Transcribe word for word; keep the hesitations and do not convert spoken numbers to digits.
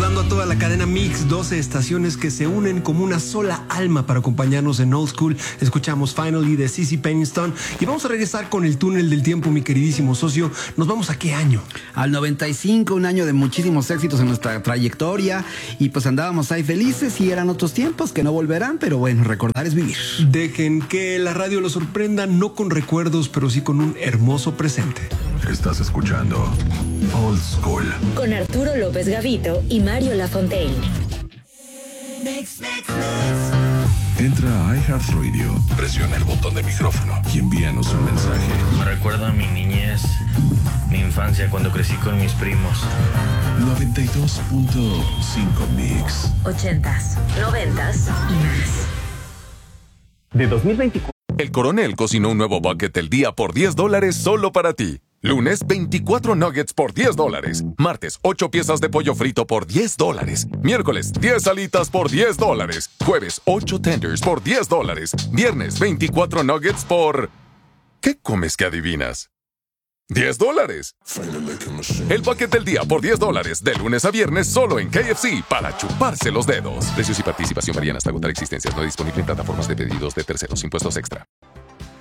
saludando a toda la cadena Mix, doce estaciones que se unen como una sola alma para acompañarnos en Old School. Escuchamos Finally de C C Pennington y vamos a regresar con el túnel del tiempo, mi queridísimo socio. ¿Nos vamos a qué año? Al noventa y cinco, un año de muchísimos éxitos en nuestra trayectoria y pues andábamos ahí felices y eran otros tiempos que no volverán, pero bueno, recordar es vivir. Dejen que la radio los sorprenda, no con recuerdos, pero sí con un hermoso presente. Estás escuchando Old School con Arturo López Gavito y Mario Lafontaine. Entra a iHeartRadio, presiona el botón de micrófono y envíanos un mensaje. Me recuerda a mi niñez, mi infancia cuando crecí con mis primos. noventa y dos punto cinco Mix. Ochentas, noventas y más. De dos mil veinticuatro. El Coronel cocinó un nuevo bucket del día por diez dólares solo para ti. Lunes, veinticuatro nuggets por diez dólares. Martes, ocho piezas de pollo frito por diez dólares. Miércoles, diez alitas por diez dólares. Jueves, ocho tenders por diez dólares. Viernes, veinticuatro nuggets por... ¿Qué comes que adivinas? diez dólares. El bucket del día por diez dólares. De lunes a viernes solo en K F C para chuparse los dedos. Precios y participación varían hasta agotar existencias. No disponible en plataformas de pedidos de terceros. Impuestos extra.